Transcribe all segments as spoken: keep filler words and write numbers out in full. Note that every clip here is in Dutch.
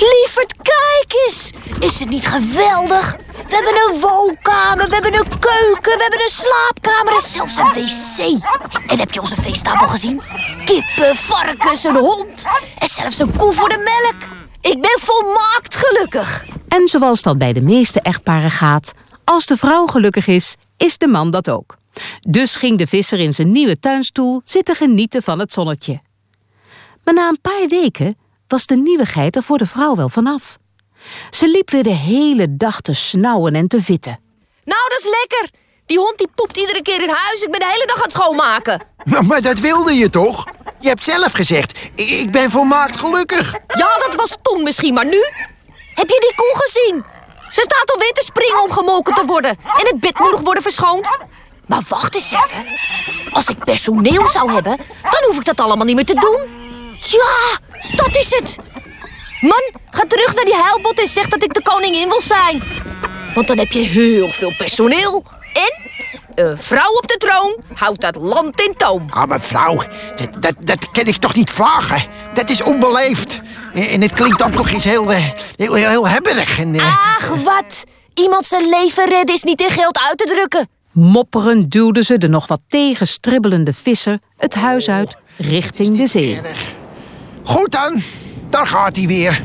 Lieverd, kijk eens. Is het niet geweldig? We hebben een woonkamer, we hebben een keuken, we hebben een slaapkamer en zelfs een wc. En heb je onze veestapel gezien? Kippen, varkens, een hond en zelfs een koe voor de melk. Ik ben volmaakt gelukkig. En zoals dat bij de meeste echtparen gaat, als de vrouw gelukkig is, is de man dat ook. Dus ging de visser in zijn nieuwe tuinstoel zitten genieten van het zonnetje. Maar na een paar weken was de nieuwigheid er voor de vrouw wel vanaf. Ze liep weer de hele dag te snauwen en te vitten. Nou, dat is lekker. Die hond die poept iedere keer in huis. Ik ben de hele dag aan het schoonmaken. Maar, maar dat wilde je toch? Je hebt zelf gezegd, ik, ik ben volmaakt gelukkig. Ja, dat was toen misschien, maar nu? Heb je die koe gezien? Ze staat alweer te springen om gemolken te worden. En het bed moet nog worden verschoond. Maar wacht eens even. Als ik personeel zou hebben, dan hoef ik dat allemaal niet meer te doen. Ja, dat is het. Man, ga terug naar die huilbot en zeg dat ik de koningin wil zijn. Want dan heb je heel veel personeel. En een vrouw op de troon houdt dat land in toom. Ah, mevrouw, dat, dat, dat kan ik toch niet vragen? Dat is onbeleefd. En, en het klinkt dan toch eens heel, uh, heel, heel, heel hebberig. En, uh... Ach, wat. Iemand zijn leven redden is niet in geld uit te drukken. Mopperend duwde ze de nog wat tegenstribbelende visser het huis uit richting de zee. Goed dan, daar gaat hij weer.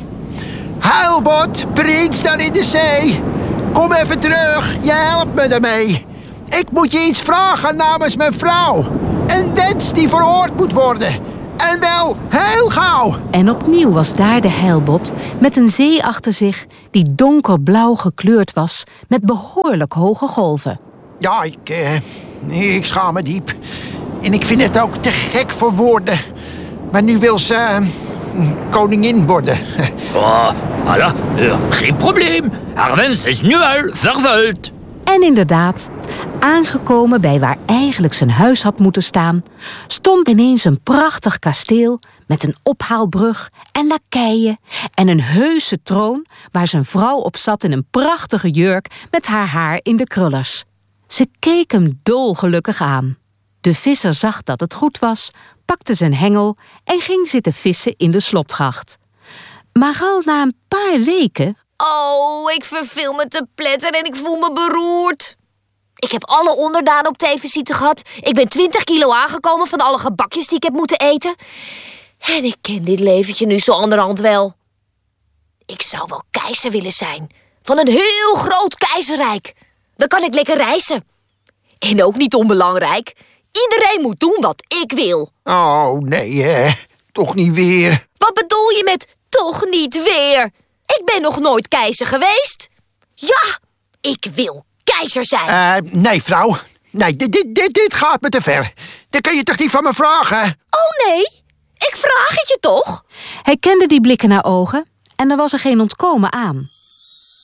Huilbot, prins daar in de zee. Kom even terug, je helpt me ermee. Ik moet je iets vragen namens mijn vrouw. Een wens die verhoord moet worden. En wel heel gauw. En opnieuw was daar de heilbot met een zee achter zich die donkerblauw gekleurd was met behoorlijk hoge golven. Ja, ik, uh, ik schaam me diep. En ik vind het ook te gek voor woorden. Maar nu wil ze uh, koningin worden. Oh, voilà, uh, geen probleem. Haar wens is nu al vervuld. En inderdaad, aangekomen bij waar eigenlijk zijn huis had moeten staan, stond ineens een prachtig kasteel met een ophaalbrug en lakeien en een heuse troon waar zijn vrouw op zat in een prachtige jurk met haar haar in de krullers. Ze keek hem dolgelukkig aan. De visser zag dat het goed was, pakte zijn hengel en ging zitten vissen in de slotgracht. Maar al na een paar weken... Oh, ik verveel me te pletteren en ik voel me beroerd. Ik heb alle onderdanen op tv-visite gehad. Ik ben twintig kilo aangekomen van alle gebakjes die ik heb moeten eten. En ik ken dit leventje nu zo anderhand wel. Ik zou wel keizer willen zijn. Van een heel groot keizerrijk. Dan kan ik lekker reizen. En ook niet onbelangrijk. Iedereen moet doen wat ik wil. Oh, nee, hè. Toch niet weer. Wat bedoel je met toch niet weer? Ik ben nog nooit keizer geweest. Ja, ik wil keizer zijn. Uh, nee, vrouw. Nee, dit, dit, dit, dit gaat me te ver. Dat kun je toch niet van me vragen? Oh, nee. Ik vraag het je toch? Hij kende die blikken naar ogen en er was er geen ontkomen aan.